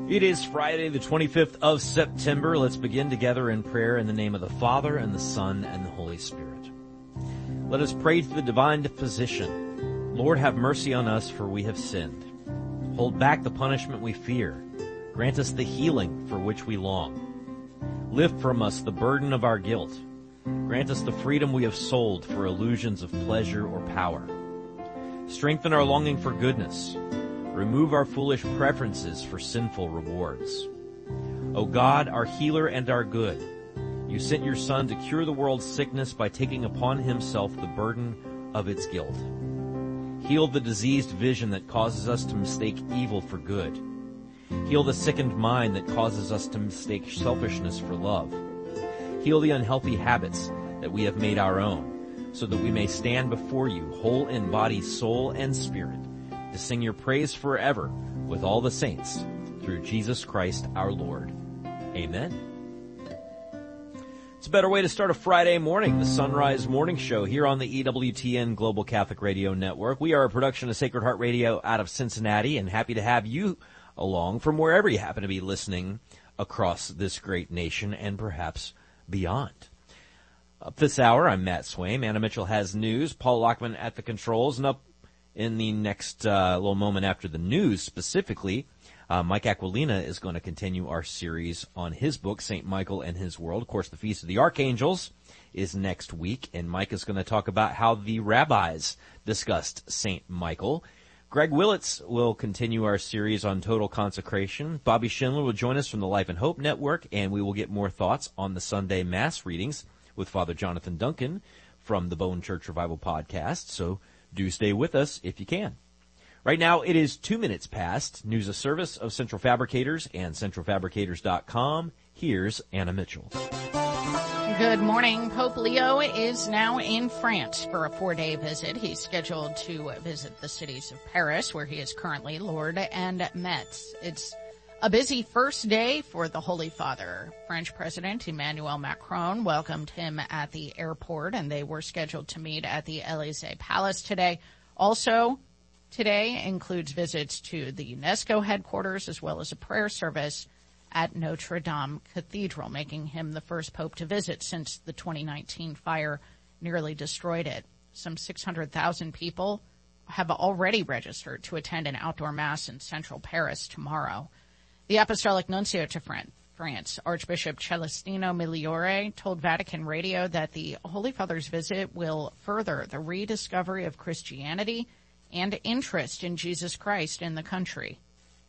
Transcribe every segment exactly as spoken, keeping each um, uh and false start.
It is Friday, the twenty-fifth of September. Let's begin together in prayer in the name of the Father, and the Son, and the Holy Spirit. Let us pray to the divine physician. Lord, have mercy on us, for we have sinned. Hold back the punishment we fear. Grant us the healing for which we long. Lift from us the burden of our guilt. Grant us the freedom we have sold for illusions of pleasure or power. Strengthen our longing for goodness. Remove our foolish preferences for sinful rewards. O God, our healer and our good, you sent your Son to cure the world's sickness by taking upon himself the burden of its guilt. Heal the diseased vision that causes us to mistake evil for good. Heal the sickened mind that causes us to mistake selfishness for love. Heal the unhealthy habits that we have made our own, so that we may stand before you whole in body, soul, and spirit, to sing your praise forever with all the saints, through Jesus Christ our Lord. Amen. It's a better way to start a Friday morning, the Sunrise Morning Show here on the E W T N Global Catholic Radio Network. We are a production of Sacred Heart Radio out of Cincinnati, and happy to have you along from wherever you happen to be listening across this great nation and perhaps beyond. Up this hour, I'm Matt Swaim. Anna Mitchell has news. Paul Lockman at the controls, and up in the next uh, little moment after the news specifically, uh, Mike Aquilina is going to continue our series on his book, Saint Michael and His World. Of course, the Feast of the Archangels is next week, and Mike is going to talk about how the rabbis discussed Saint Michael. Greg Willits will continue our series on total consecration. Bobby Schindler will join us from the Life and Hope Network, and we will get more thoughts on the Sunday Mass readings with Father Jonathan Duncan from the Bone Church Revival podcast. So do stay with us if you can. Right now, it is two minutes past. News of service of Central Fabricators and central fabricators dot com. Here's Anna Mitchell. Good morning. Pope Leo is now in France for a four-day visit. He's scheduled to visit the cities of Paris, where he is currently Lourdes, and Metz. It's a busy first day for the Holy Father. French President Emmanuel Macron welcomed him at the airport, and they were scheduled to meet at the Élysée Palace today. Also, today includes visits to the UNESCO headquarters as well as a prayer service at Notre Dame Cathedral, making him the first pope to visit since the twenty nineteen fire nearly destroyed it. Some six hundred thousand people have already registered to attend an outdoor mass in central Paris tomorrow. The Apostolic Nuncio to France, Archbishop Celestino Migliore, told Vatican Radio that the Holy Father's visit will further the rediscovery of Christianity and interest in Jesus Christ in the country.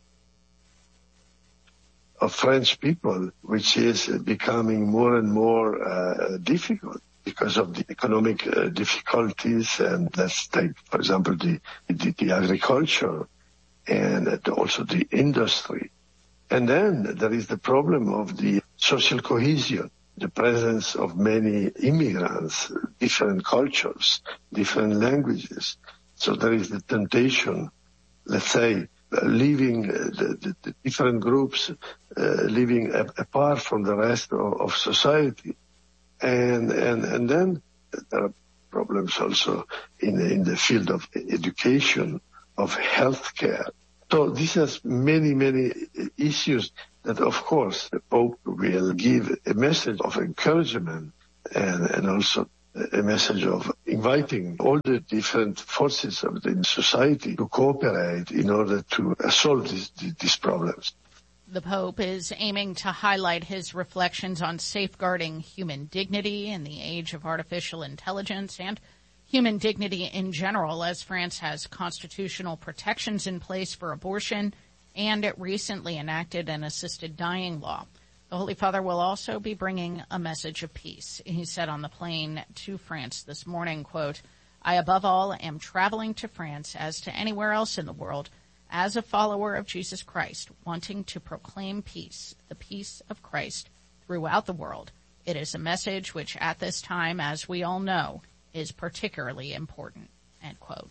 Of French people, which is becoming more and more uh, difficult because of the economic uh, difficulties, and let's take, for example, the, the, the agriculture and also the industry. And then there is the problem of the social cohesion, the presence of many immigrants, different cultures, different languages. So there is the temptation, let's say, uh, leaving uh, the, the, the different groups, uh, living a, apart from the rest of, of society. And, and, and then there are problems also in, in the field of education, of healthcare. So this has many, many issues that, of course, the Pope will give a message of encouragement and, and also a message of inviting all the different forces of the society to cooperate in order to solve these, these problems. The Pope is aiming to highlight his reflections on safeguarding human dignity in the age of artificial intelligence and human dignity in general, as France has constitutional protections in place for abortion, and it recently enacted an assisted dying law. The Holy Father will also be bringing a message of peace. He said on the plane to France this morning, quote, "I above all am traveling to France as to anywhere else in the world as a follower of Jesus Christ, wanting to proclaim peace, the peace of Christ throughout the world. It is a message which at this time, as we all know, is particularly important," end quote.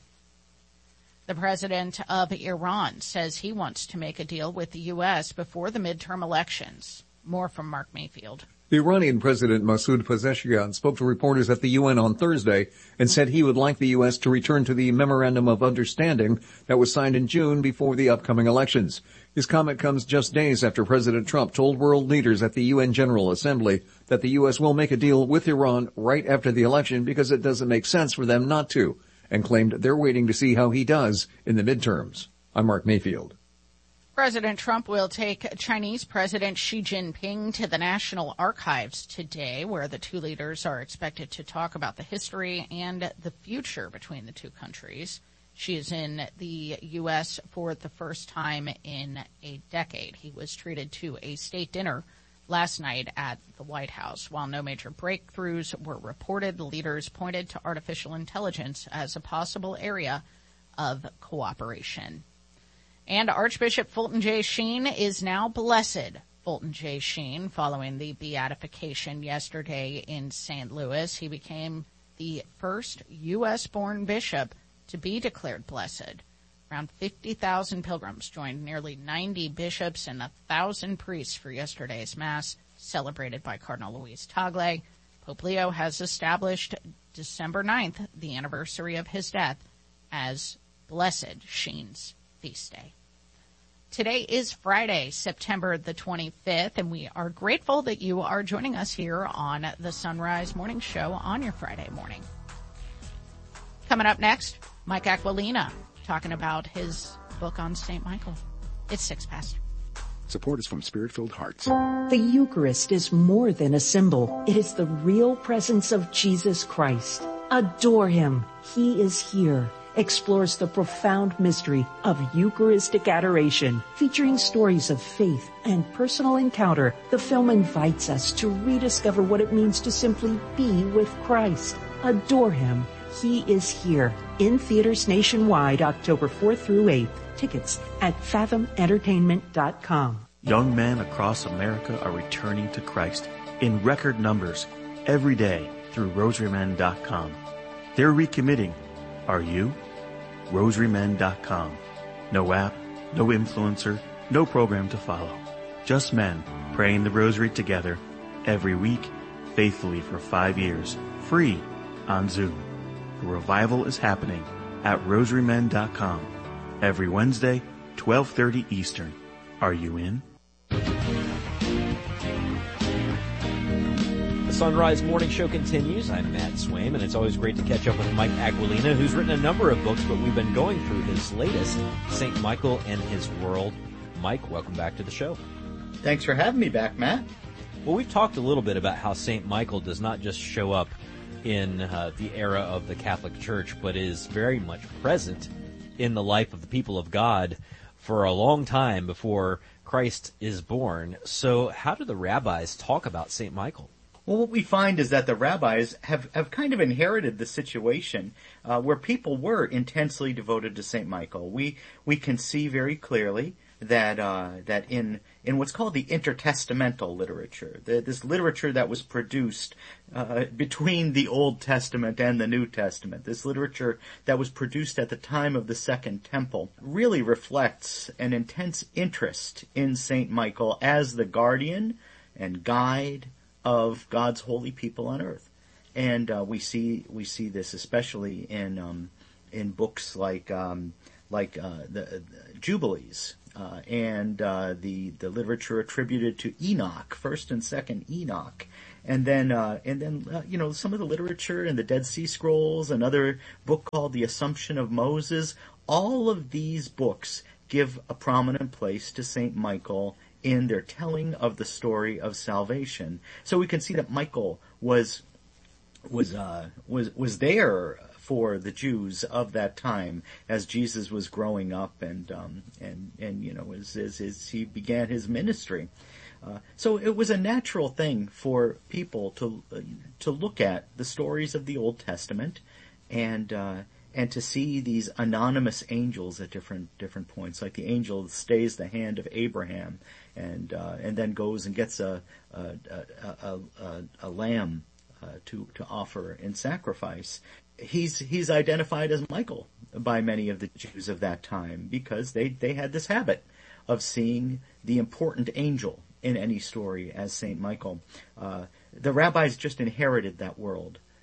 The president of Iran says he wants to make a deal with the U S before the midterm elections. More from Mark Mayfield. The Iranian President Masoud Pezeshkian spoke to reporters at the U N on Thursday and said he would like the U S to return to the Memorandum of Understanding that was signed in June before the upcoming elections. His comment comes just days after President Trump told world leaders at the U N General Assembly that the U S will make a deal with Iran right after the election because it doesn't make sense for them not to, and claimed they're waiting to see how he does in the midterms. I'm Mark Mayfield. President Trump will take Chinese President Xi Jinping to the National Archives today, where the two leaders are expected to talk about the history and the future between the two countries. Xi is in the U S for the first time in a decade. He was treated to a state dinner last night at the White House. While no major breakthroughs were reported, the leaders pointed to artificial intelligence as a possible area of cooperation. And Archbishop Fulton J. Sheen is now blessed. Fulton J. Sheen, following the beatification yesterday in Saint Louis, he became the first U S-born bishop to be declared blessed. Around fifty thousand pilgrims joined nearly ninety bishops and one thousand priests for yesterday's Mass, celebrated by Cardinal Luis Tagle. Pope Leo has established December ninth, the anniversary of his death, as Blessed Sheen's feast day. Today is Friday, September the twenty-fifth, and we are grateful that you are joining us here on the Sunrise Morning Show on your Friday morning. Coming up next, Mike Aquilina talking about his book on Saint Michael. It's six past. Support is from Spirit-Filled Hearts. The Eucharist is more than a symbol. It is the real presence of Jesus Christ. Adore Him. He is here. Explores the profound mystery of Eucharistic adoration, featuring stories of faith and personal encounter. The film invites us to rediscover what it means to simply be with Christ. Adore Him. He is here. In theaters nationwide, October fourth through eighth. Tickets at fathom entertainment dot com. Young men across America are returning to Christ in record numbers every day through rosary men dot com. They're recommitting. Are you? rosary men dot com. No app, no influencer, no program to follow. Just men praying the rosary together every week, faithfully for five years, free on Zoom. The revival is happening at rosary men dot com every Wednesday, twelve thirty Eastern. Are you in? The Sunrise Morning Show continues. I'm Matt Swaim, and it's always great to catch up with Mike Aquilina, who's written a number of books, but we've been going through his latest, Saint Michael and His World. Mike, welcome back to the show. Thanks for having me back, Matt. Well, we've talked a little bit about how Saint Michael does not just show up in uh, the era of the Catholic Church, but is very much present in the life of the people of God for a long time before Christ is born. So how do the rabbis talk about Saint Michael? Well, what we find is that the rabbis have, have kind of inherited the situation uh, where people were intensely devoted to Saint Michael. We we can see very clearly that uh, that in in what's called the intertestamental literature, the, this literature that was produced uh, between the Old Testament and the New Testament, this literature that was produced at the time of the Second Temple, really reflects an intense interest in Saint Michael as the guardian and guide of God's holy people on earth. And uh, we see we see this especially in um, in books like um, like uh, the, the Jubilees uh, and uh, the the literature attributed to Enoch, First and Second Enoch, and then uh, and then uh, you know some of the literature in the Dead Sea Scrolls, another book called The Assumption of Moses. All of these books give a prominent place to Saint Michael in their telling of the story of salvation. So we can see that Michael was was uh, was was there for the Jews of that time as Jesus was growing up and um, and and you know as, as, as he began his ministry. Uh, so it was a natural thing for people to uh, to look at the stories of the Old Testament and uh, and to see these anonymous angels at different different points, like the angel that stays the hand of Abraham and uh, and then goes and gets a a, a, a, a lamb uh, to to offer in sacrifice. He's he's identified as Michael by many of the Jews of that time because they, they had this habit of seeing the important angel in any story as Saint Michael. Uh, the rabbis just inherited that world.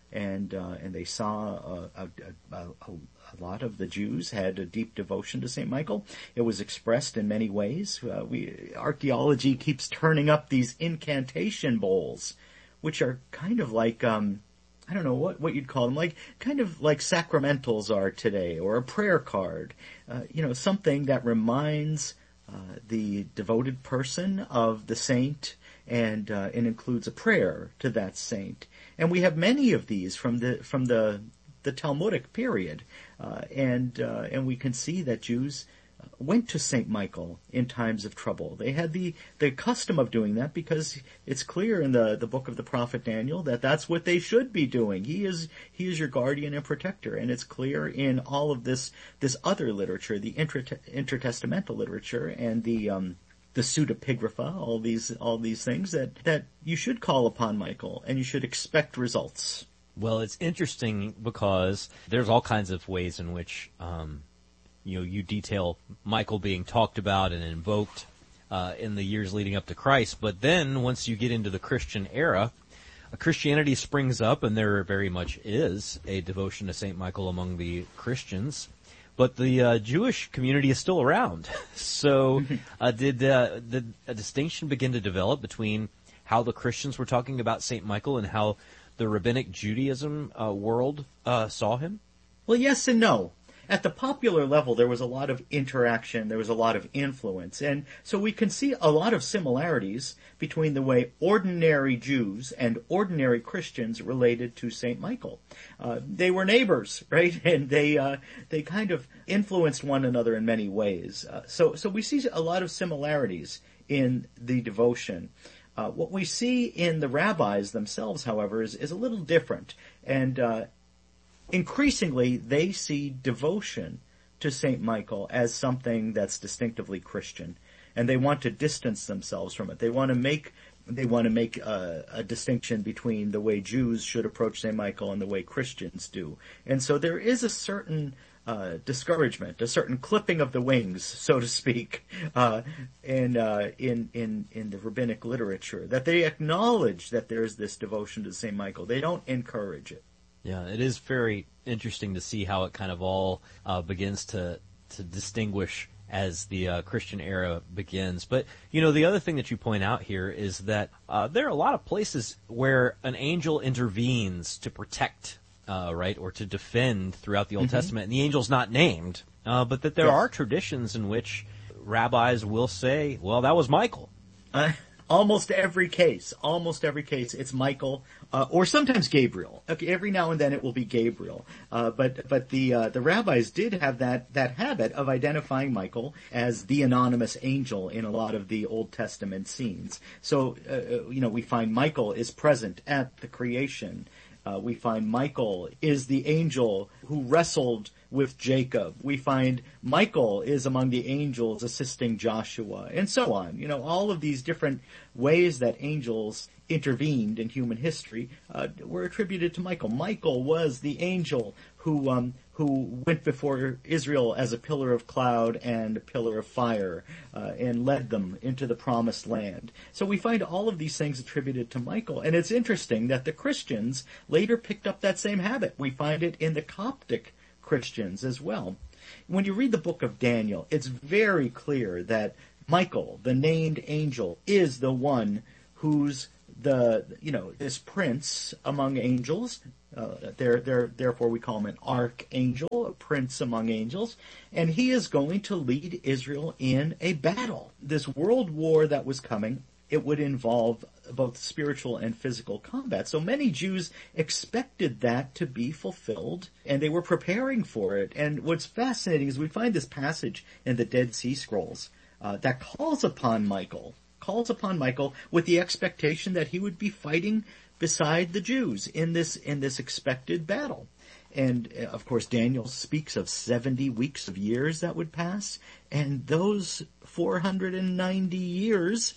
and uh, and they saw a, a, a, a, a lot of the Jews had a deep devotion to Saint Michael. It was expressed in many ways. Uh, we archaeology keeps turning up these incantation bowls, which are kind of like um, I don't know what, what you'd call them, like kind of like sacramentals are today, or a prayer card. Uh, you know, something that reminds uh, the devoted person of the saint, and uh, and includes a prayer to that saint. And we have many of these from the from the the Talmudic period, uh, and uh, and we can see that Jews went to Saint Michael in times of trouble. They had the, the custom of doing that because it's clear in the, the book of the prophet Daniel that that's what they should be doing. He is he is your guardian and protector, and it's clear in all of this this other literature, the inter, intertestamental literature and the um, the pseudepigrapha, all these all these things that that you should call upon Michael and you should expect results. Well, it's interesting because there's all kinds of ways in which um, you know, you detail Michael being talked about and invoked uh, in the years leading up to Christ. But then once you get into the Christian era, uh, Christianity springs up, and there very much is a devotion to Saint Michael among the Christians. But the uh, Jewish community is still around. So uh, did, uh, did a distinction begin to develop between how the Christians were talking about Saint Michael and how the Rabbinic Judaism uh, world uh, saw him? Well, yes and no. At the popular level, there was a lot of interaction, there was a lot of influence, and so we can see a lot of similarities between the way ordinary Jews and ordinary Christians related to Saint Michael. Uh, they were neighbors, right? And they uh, they kind of influenced one another in many ways. Uh, so so we see a lot of similarities in the devotion. Uh, what we see in the rabbis themselves, however, is, is a little different, and uh, increasingly, they see devotion to Saint Michael as something that's distinctively Christian, and they want to distance themselves from it. They want to make they want to make a, a distinction between the way Jews should approach Saint Michael and the way Christians do. And so there is a certain uh, discouragement, a certain clipping of the wings, so to speak, uh, in uh, in in in the rabbinic literature, that they acknowledge that there is this devotion to Saint Michael. They don't encourage it. Yeah, it is very interesting to see how it kind of all uh, begins to to distinguish as the uh, Christian era begins. But, you know, the other thing that you point out here is that uh, there are a lot of places where an angel intervenes to protect, uh, right, or to defend throughout the Old mm-hmm. Testament, and the angel's not named, uh, but that there yes. are traditions in which rabbis will say, well, that was Michael. Uh, almost every case, almost every case, it's Michael. Uh, or sometimes Gabriel. Okay, every now and then it will be Gabriel. Uh, but but the uh, the rabbis did have that that habit of identifying Michael as the anonymous angel in a lot of the Old Testament scenes. So uh, you know, we find Michael is present at the creation. Uh, we find Michael is the angel who wrestled with Jacob. We find Michael is among the angels assisting Joshua, and so on. You know, all of these different ways that angels intervened in human history uh, were attributed to Michael. Michael was the angel who um, who went before Israel as a pillar of cloud and a pillar of fire uh, and led them into the promised land. So we find all of these things attributed to Michael, and it's interesting that the Christians later picked up that same habit. We find it in the Coptic Christians as well. When you read the book of Daniel, it's very clear that Michael, the named angel, is the one who's the, you know, this prince among angels. Uh, there, there, therefore we call him an archangel, a prince among angels, and he is going to lead Israel in a battle. This world war that was coming, it would involve both spiritual and physical combat. So many Jews expected that to be fulfilled, and they were preparing for it. And what's fascinating is we find this passage in the Dead Sea Scrolls uh, that calls upon Michael, calls upon Michael with the expectation that he would be fighting beside the Jews in this in this expected battle. And, uh, of course, Daniel speaks of seventy weeks of years that would pass, and those four hundred ninety years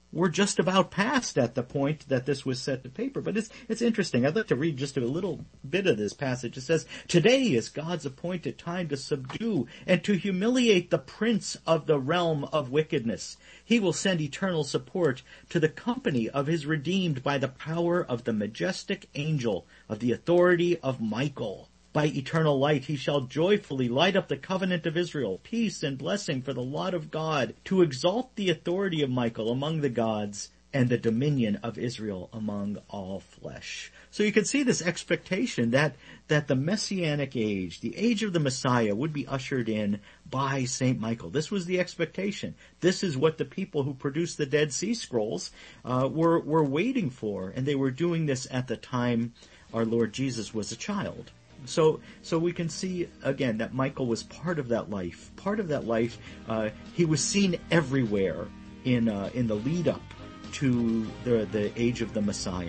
were just about passed at the point that this was set to paper. But it's, it's interesting. I'd like to read just a little bit of this passage. It says, "Today is God's appointed time to subdue and to humiliate the prince of the realm of wickedness. He will send eternal support to the company of his redeemed by the power of the majestic angel of the authority of Michael. By eternal light he shall joyfully light up the covenant of Israel, peace and blessing for the lot of God, to exalt the authority of Michael among the gods and the dominion of Israel among all flesh." So you can see this expectation that, that the Messianic age, the age of the Messiah, would be ushered in by Saint Michael. This was the expectation. This is what the people who produced the Dead Sea Scrolls uh, were, were waiting for, and they were doing this at the time our Lord Jesus was a child. So, so we can see again that Michael was part of that life. Part of that life, uh, he was seen everywhere in uh, in the lead up to the the age of the Messiah.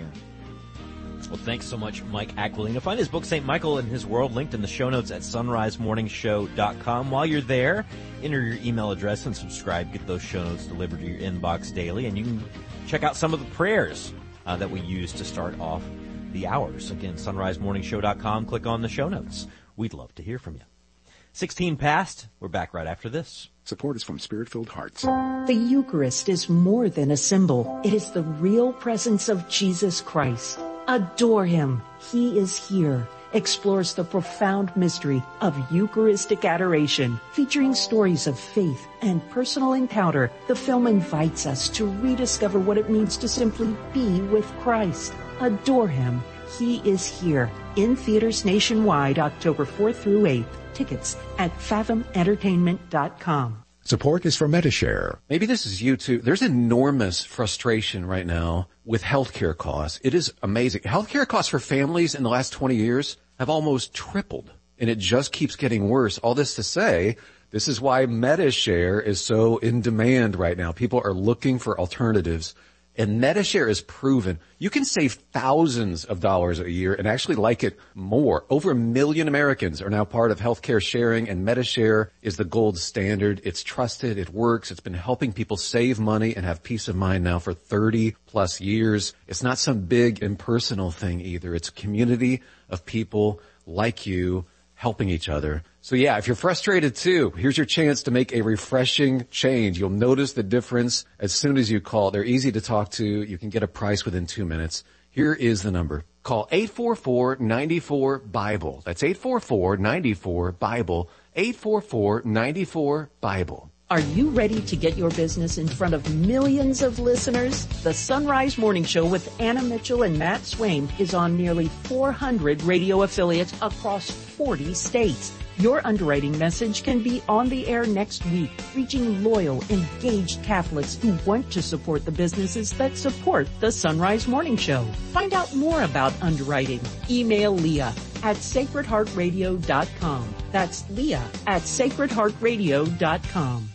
Well, thanks so much, Mike Aquilina. Find his book, Saint Michael and His World, linked in the show notes at sunrise morning show dot com. While you're there, enter your email address and subscribe. Get those show notes delivered to your inbox daily, and you can check out some of the prayers uh, that we use to start off the hours. Again, sunrise morning show dot com. Click on the show notes. We'd love to hear from you. sixteen past. We're back right after this. Support is from Spirit-Filled Hearts. The Eucharist is more than a symbol. It is the real presence of Jesus Christ. Adore him. He is here. Explores the profound mystery of Eucharistic adoration. Featuring stories of faith and personal encounter, the film invites us to rediscover what it means to simply be with Christ. Adore him. He is here. In theaters nationwide, October fourth through eighth. Tickets at fathom entertainment dot com. Support is from Metashare. Maybe this is you too. There's enormous frustration right now with healthcare costs. It is amazing. Healthcare costs for families in the last twenty years have almost tripled, and it just keeps getting worse. All this to say, this is why Metashare is so in demand right now. People are looking for alternatives. And Metashare is proven you can save thousands of dollars a year and actually like it more. Over a million Americans are now part of healthcare sharing, and Metashare is the gold standard. It's trusted. It works. It's been helping people save money and have peace of mind now for thirty plus years. It's not some big impersonal thing either. It's a community of people like you helping each other. So yeah, if you're frustrated too, here's your chance to make a refreshing change. You'll notice the difference as soon as you call. They're easy to talk to. You can get a price within two minutes. Here is the number. Call eight four four, nine four, BIBLE. That's eight four four, nine four, BIBLE. eight four four, nine four, BIBLE. Are you ready to get your business in front of millions of listeners? The Sunrise Morning Show with Anna Mitchell and Matt Swain is on nearly four hundred radio affiliates across forty states. Your underwriting message can be on the air next week, reaching loyal, engaged Catholics who want to support the businesses that support the Sunrise Morning Show. Find out more about underwriting. Email Leah at sacred heart radio dot com. That's Leah at sacred heart radio dot com.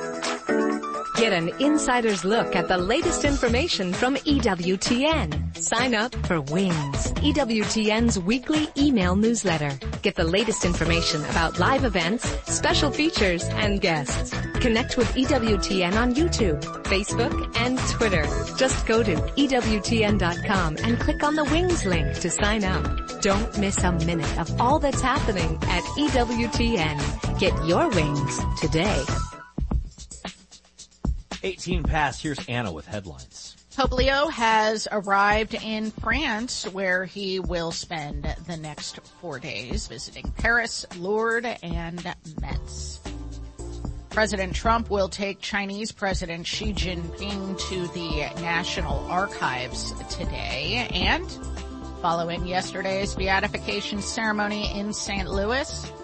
Get an insider's look at the latest information from E W T N. Sign up for Wings, E W T N's weekly email newsletter. Get the latest information about live events, special features, and guests. Connect with E W T N on YouTube, Facebook, and Twitter. Just go to E W T N dot com and click on the Wings link to sign up. Don't miss a minute of all that's happening at E W T N. Get your wings today. eighteen past. Here's Anna with headlines. Pope Leo has arrived in France, where he will spend the next four days visiting Paris, Lourdes, and Metz. President Trump will take Chinese President Xi Jinping to the National Archives today. And following yesterday's beatification ceremony in Saint Louis,